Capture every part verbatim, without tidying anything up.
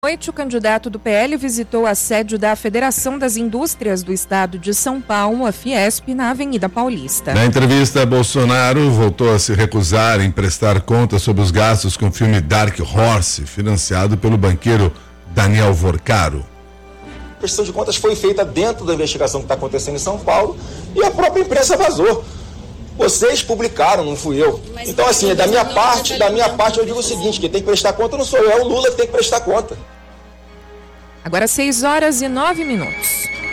À noite, o candidato do P L visitou a sede da Federação das Indústrias do Estado de São Paulo, a Fiesp, na Avenida Paulista. Na entrevista, Bolsonaro voltou a se recusar em prestar contas sobre os gastos com o filme Dark Horse, financiado pelo banqueiro Daniel Vorcaro. A prestação de contas foi feita dentro da investigação que está acontecendo em São Paulo e a própria imprensa vazou. Vocês publicaram, não fui eu. Então, assim, da minha parte, da minha parte eu digo o seguinte, quem tem que prestar conta não sou eu, é o Lula que tem que prestar conta. Agora seis horas e nove minutos.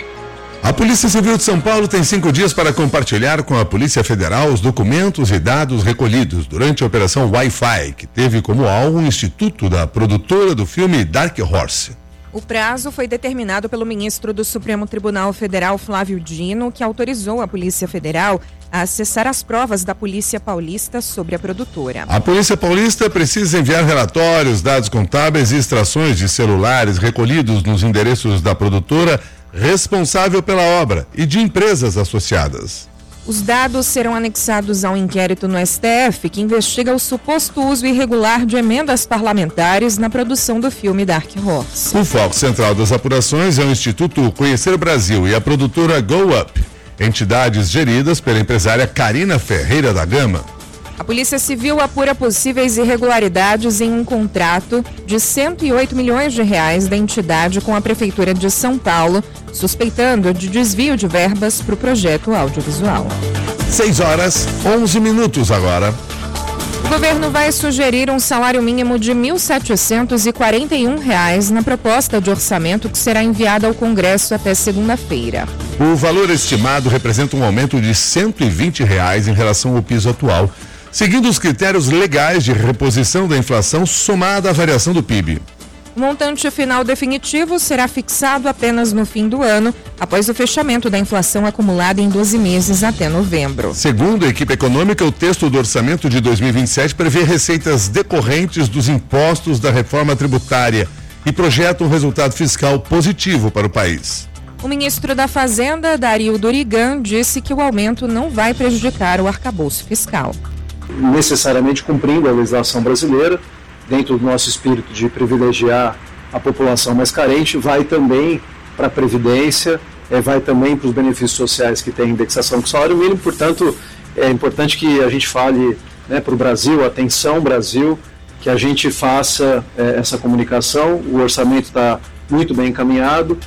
A Polícia Civil de São Paulo tem cinco dias para compartilhar com a Polícia Federal os documentos e dados recolhidos durante a Operação Wi-Fi, que teve como alvo o Instituto da produtora do filme Dark Horse. O prazo foi determinado pelo ministro do Supremo Tribunal Federal, Flávio Dino, que autorizou a Polícia Federal a acessar as provas da Polícia Paulista sobre a produtora. A Polícia Paulista precisa enviar relatórios, dados contábeis e extrações de celulares recolhidos nos endereços da produtora responsável pela obra e de empresas associadas. Os dados serão anexados a um inquérito no S T F que investiga o suposto uso irregular de emendas parlamentares na produção do filme Dark Horse. O foco central das apurações é o Instituto Conhecer Brasil e a produtora Go Up, entidades geridas pela empresária Karina Ferreira da Gama. A Polícia Civil apura possíveis irregularidades em um contrato de cento e oito milhões de reais da entidade com a Prefeitura de São Paulo, suspeitando de desvio de verbas para o projeto audiovisual. seis horas, onze minutos agora. O governo vai sugerir um salário mínimo de mil setecentos e quarenta e um reais na proposta de orçamento que será enviada ao Congresso até segunda-feira. O valor estimado representa um aumento de cento e vinte reais em relação ao piso atual, seguindo os critérios legais de reposição da inflação somada à variação do P I B. O montante final definitivo será fixado apenas no fim do ano, após o fechamento da inflação acumulada em doze meses até novembro. Segundo a equipe econômica, o texto do orçamento de dois mil e vinte e sete prevê receitas decorrentes dos impostos da reforma tributária e projeta um resultado fiscal positivo para o país. O ministro da Fazenda, Dario Durigan, disse que o aumento não vai prejudicar o arcabouço fiscal. Necessariamente cumprindo a legislação brasileira, dentro do nosso espírito de privilegiar a população mais carente, vai também para a Previdência, é, vai também para os benefícios sociais que tem indexação com o salário mínimo. Portanto, é importante que a gente fale, né, para o Brasil, atenção Brasil, que a gente faça é, essa comunicação. O orçamento está muito bem encaminhado.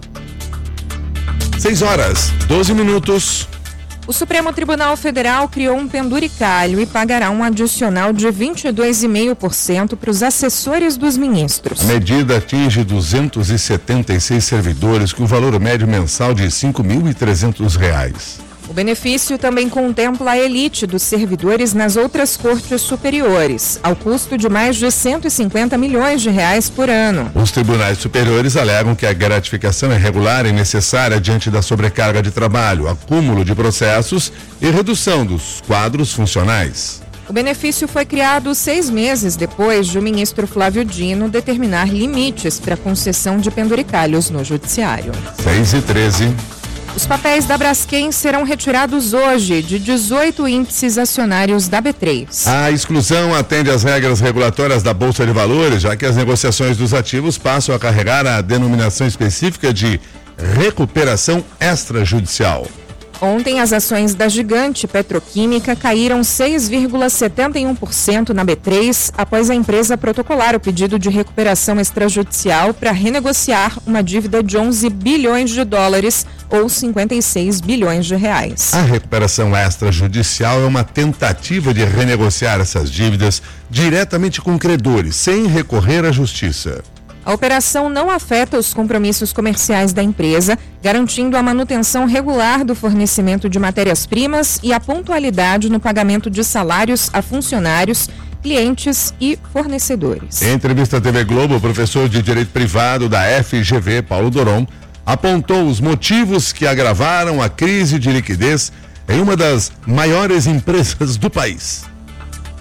seis horas, doze minutos. O Supremo Tribunal Federal criou um penduricalho e pagará um adicional de vinte e dois vírgula cinco por cento para os assessores dos ministros. A medida atinge duzentos e setenta e seis servidores com valor médio mensal de cinco mil e trezentos reais. O benefício também contempla a elite dos servidores nas outras cortes superiores, ao custo de mais de cento e cinquenta milhões de reais por ano. Os tribunais superiores alegam que a gratificação é regular e necessária diante da sobrecarga de trabalho, acúmulo de processos e redução dos quadros funcionais. O benefício foi criado seis meses depois de o ministro Flávio Dino determinar limites para a concessão de penduricalhos no judiciário. seis e treze. Os papéis da Braskem serão retirados hoje de dezoito índices acionários da B três. A exclusão atende às regras regulatórias da Bolsa de Valores, já que as negociações dos ativos passam a carregar a denominação específica de recuperação extrajudicial. Ontem, as ações da gigante petroquímica caíram seis vírgula setenta e um por cento na B três após a empresa protocolar o pedido de recuperação extrajudicial para renegociar uma dívida de onze bilhões de dólares ou cinquenta e seis bilhões de reais. A recuperação extrajudicial é uma tentativa de renegociar essas dívidas diretamente com credores, sem recorrer à justiça. A operação não afeta os compromissos comerciais da empresa, garantindo a manutenção regular do fornecimento de matérias-primas e a pontualidade no pagamento de salários a funcionários, clientes e fornecedores. Em entrevista à T V Globo, o professor de Direito Privado da F G V, Paulo Doron, apontou os motivos que agravaram a crise de liquidez em uma das maiores empresas do país.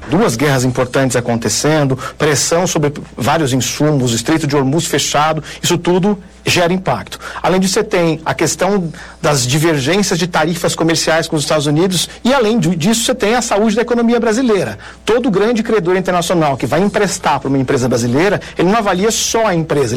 duas guerras importantes acontecendo, pressão sobre vários insumos, o Estreito de Hormuz fechado, isso tudo gera impacto. Além disso, você tem a questão das divergências de tarifas comerciais com os Estados Unidos e, além disso, você tem a saúde da economia brasileira. Todo grande credor internacional que vai emprestar para uma empresa brasileira, ele não avalia só a empresa,